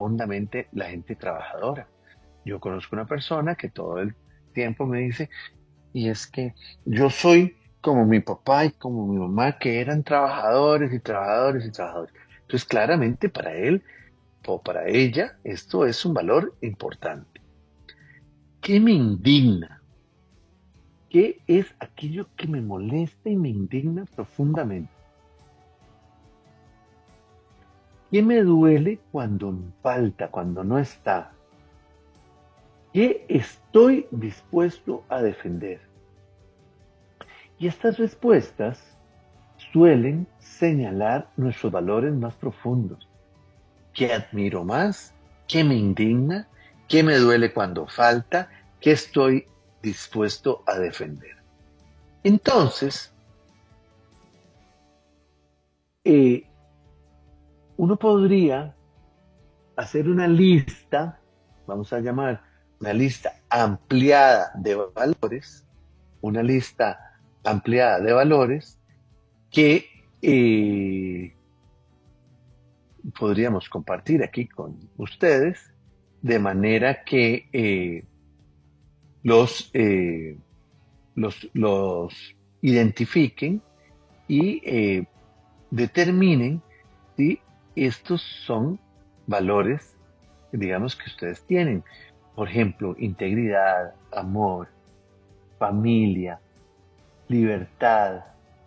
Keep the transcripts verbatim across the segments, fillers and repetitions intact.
profundamente la gente trabajadora. Yo conozco una persona que todo el tiempo me dice, y es que yo soy como mi papá y como mi mamá, que eran trabajadores y trabajadores y trabajadores. Entonces, claramente para él o para ella, esto es un valor importante. ¿Qué me indigna? ¿Qué es aquello que me molesta y me indigna profundamente? ¿Qué me duele cuando falta, cuando no está? ¿Qué estoy dispuesto a defender? Y estas respuestas suelen señalar nuestros valores más profundos. ¿Qué admiro más? ¿Qué me indigna? ¿Qué me duele cuando falta? ¿Qué estoy dispuesto a defender? Entonces, eh, uno podría hacer una lista, vamos a llamar una lista ampliada de valores, una lista ampliada de valores que eh, podríamos compartir aquí con ustedes, de manera que eh, los, eh, los, los identifiquen y eh, determinen si estos son valores, digamos, que ustedes tienen. Por ejemplo, integridad, amor, familia, libertad,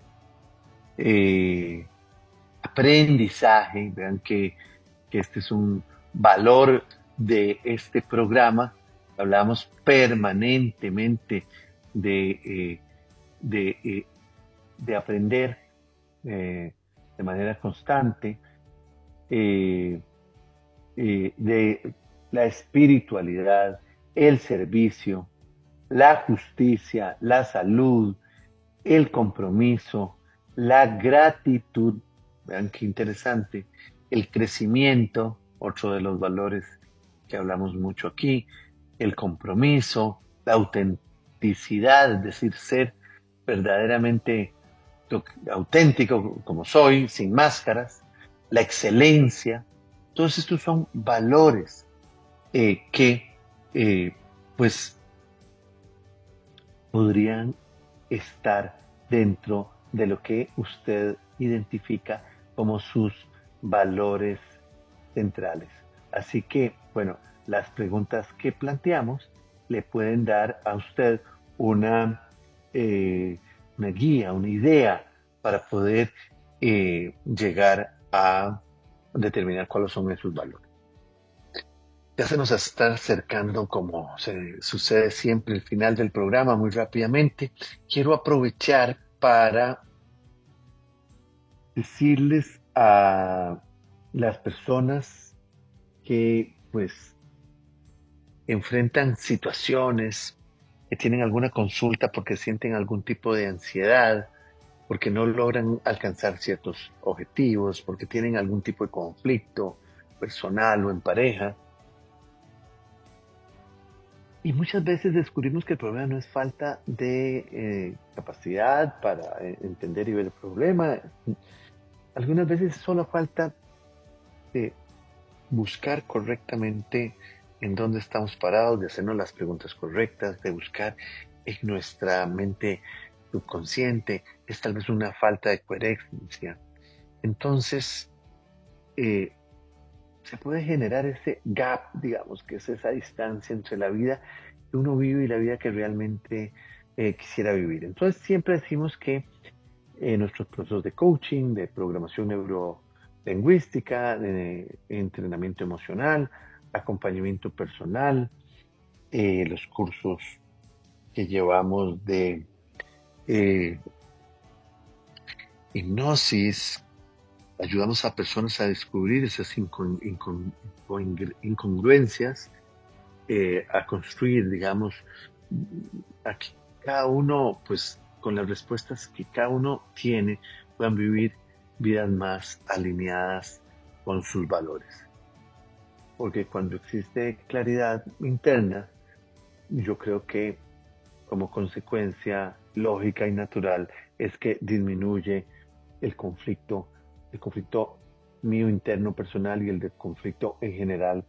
eh, aprendizaje. Vean que, que este es un valor de este programa. Hablamos permanentemente de, eh, de, eh, de aprender eh, de manera constante, eh, eh, de la espiritualidad, el servicio, la justicia, la salud, el compromiso, la gratitud. Vean qué interesante, el crecimiento, otro de los valores que hablamos mucho aquí, el compromiso, la autenticidad, es decir, ser verdaderamente auténtico como soy, sin máscaras, la excelencia. Todos estos son valores eh, que eh, pues podrían estar dentro de lo que usted identifica como sus valores centrales. Así que, bueno, las preguntas que planteamos le pueden dar a usted una, eh, una guía, una idea para poder eh, llegar a determinar cuáles son esos valores. Ya se nos está acercando, como se sucede siempre, el final del programa muy rápidamente. Quiero aprovechar para decirles a las personas que pues enfrentan situaciones, que tienen alguna consulta porque sienten algún tipo de ansiedad, porque no logran alcanzar ciertos objetivos, porque tienen algún tipo de conflicto personal o en pareja. Y muchas veces descubrimos que el problema no es falta de eh, capacidad para eh, entender y ver el problema. Algunas veces es solo falta de buscar correctamente en dónde estamos parados, de hacernos las preguntas correctas, de buscar en nuestra mente subconsciente. Es tal vez una falta de coherencia. Entonces, eh, se puede generar ese gap, digamos, que es esa distancia entre la vida que uno vive y la vida que realmente eh, quisiera vivir. Entonces siempre decimos que eh, nuestros procesos de coaching, de programación neurolingüística, de entrenamiento emocional, acompañamiento personal, eh, los cursos que llevamos de eh, hipnosis, ayudamos a personas a descubrir esas incon, incon, incongruencias, eh, a construir, digamos, a que cada uno, pues, con las respuestas que cada uno tiene, puedan vivir vidas más alineadas con sus valores. Porque cuando existe claridad interna, yo creo que como consecuencia lógica y natural es que disminuye el conflicto el conflicto mío interno personal y el de conflicto en general